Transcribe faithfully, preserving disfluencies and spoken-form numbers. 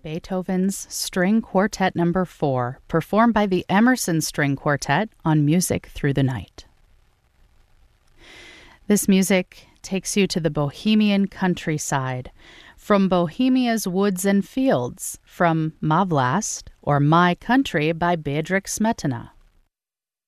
Beethoven's String Quartet Number four, performed by the Emerson String Quartet on Music Through the Night. This music takes you to the Bohemian countryside, from Bohemia's woods and fields, from Ma Vlast, or My Country by Bedřich Smetana.